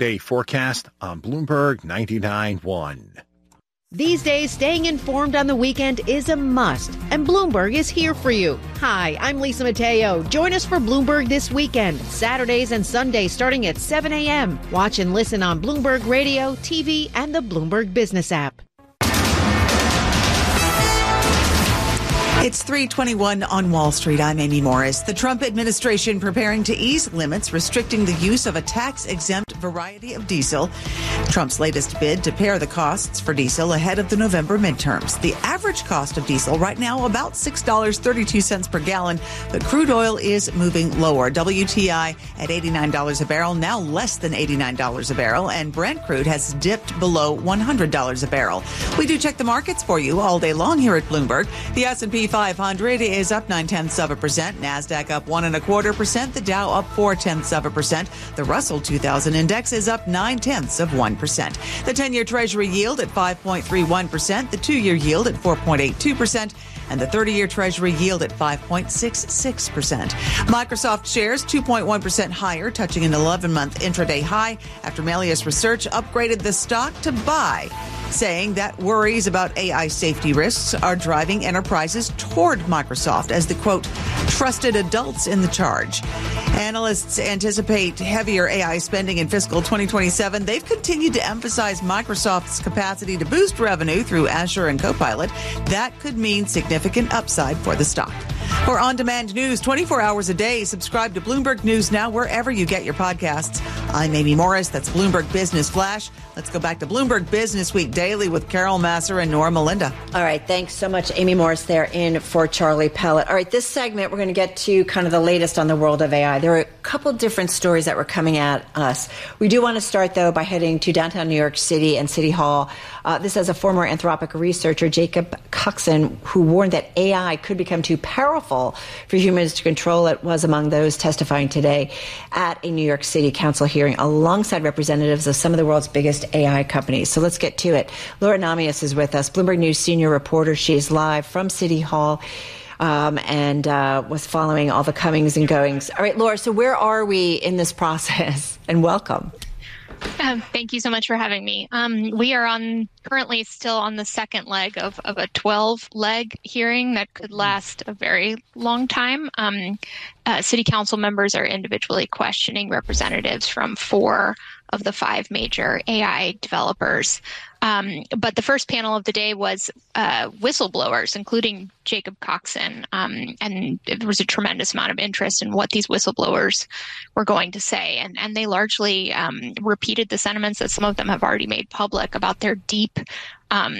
5-day forecast on Bloomberg 99.1. These days, staying informed on the weekend is a must, and Bloomberg is here for you. Hi, I'm Lisa Mateo. Join us for Bloomberg This Weekend, Saturdays and Sundays starting at 7 a.m. Watch and listen on Bloomberg Radio, TV, and the Bloomberg Business app. It's 3:21 on Wall Street. I'm Amy Morris. The Trump administration preparing to ease limits restricting the use of a tax-exempt variety of diesel. Trump's latest bid to pare the costs for diesel ahead of the November midterms. The average cost of diesel right now about $6.32 per gallon, but crude oil is moving lower. WTI at $89 a barrel, now less than $89 a barrel, and Brent crude has dipped below $100 a barrel. We do check the markets for you all day long here at Bloomberg. The S&P 500 is up 0.9%. NASDAQ up 1.25%. The Dow up 0.4%. The Russell 2000 index is up 0.9%. The 10-year Treasury yield at 5.31%. The 2-year yield at 4.82%. And the 30-year Treasury yield at 5.66%. Microsoft shares 2.1% higher, touching an 11-month intraday high after Melius Research upgraded the stock to buy, saying that worries about AI safety risks are driving enterprises toward Microsoft as the, quote, trusted adults in the charge. Analysts anticipate heavier AI spending in fiscal 2027. They've continued to emphasize Microsoft's capacity to boost revenue through Azure and Copilot. That could mean significant upside for the stock. For on-demand news 24 hours a day, subscribe to Bloomberg News Now wherever you get your podcasts. I'm Amy Morris. That's Bloomberg Business Flash. Let's go back to Bloomberg Business Week Daily with Carol Massar and Nora Melinda. All right. Thanks so much, Amy Morris, there in for Charlie Pellet. All right. This segment, we're going to get to kind of the latest on the world of AI. There are a couple different stories that were coming at us. We do want to start, though, by heading to downtown New York City and City Hall. This as a former Anthropic researcher, Jacob Coxon, who warned that AI could become too powerful for humans to control it, was among those testifying today at a New York City Council hearing alongside representatives of some of the world's biggest AI companies. So let's get to it. Laura Namias is with us, Bloomberg News senior reporter. She is live from City Hall and was following all the comings and goings. All right, Laura, so where are we in this process? And welcome. Thank you so much for having me. We are currently still on the second leg of a 12-leg hearing that could last a very long time. City council members are individually questioning representatives from 4 of the 5 major AI developers. But the first panel of the day was whistleblowers, including Jacob Coxon. And there was a tremendous amount of interest in what these whistleblowers were going to say. And they largely repeated the sentiments that some of them have already made public about their deep